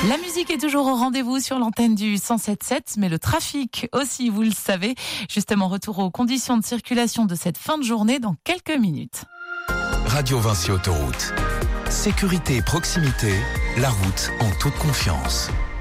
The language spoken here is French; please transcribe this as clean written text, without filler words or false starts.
La musique est toujours au rendez-vous sur l'antenne du 107.7, mais le trafic aussi, vous le savez. Justement, retour aux conditions de circulation de cette fin de journée dans quelques minutes. Radio Vinci Autoroute. Sécurité et proximité, la route en toute confiance.